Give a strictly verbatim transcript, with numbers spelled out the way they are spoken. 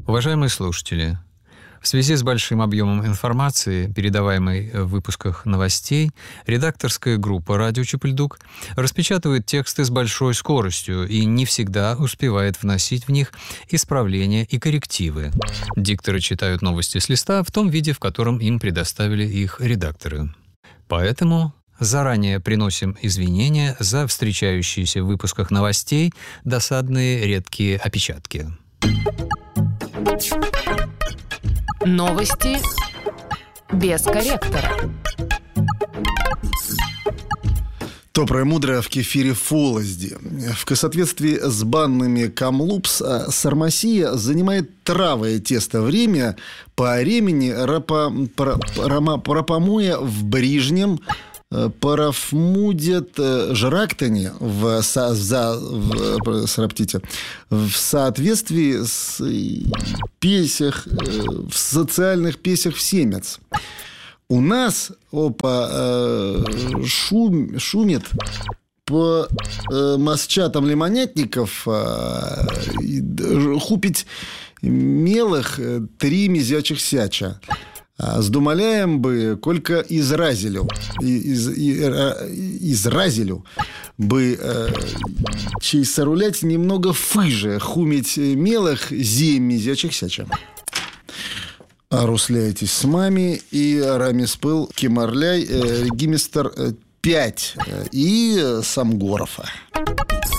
Уважаемые слушатели, в связи с большим объемом информации, передаваемой в выпусках новостей, редакторская группа «Радио Чапельдук» распечатывает тексты с большой скоростью и не всегда успевает вносить в них исправления и коррективы. Дикторы читают новости с листа в том виде, в котором им предоставили их редакторы. Поэтому заранее приносим извинения за встречающиеся в выпусках новостей досадные редкие опечатки. Новости без корректора. Доброе мудрое в кефире Фолозди. В соответствии с банными Камлупс, Сармасия занимает травое тесто время по ремени рапа, рама, рапомуя в Брижнем, парафмудет жрактани в, со, за, в, сраптите, в соответствии с песях, в социальных песях в семец. У нас опа, э, шум, шумит по э, масчатам лимонятников э, хупить мелых три мизячих сяча. Здумаляем бы, колька изразилю, из, изразилю бы э, чей сорулять немного фыже хумить мелых зем мизячих сяча. Русляйтесь с мами и рамиспыл кемарляй э, гимистер пять и Самгорова.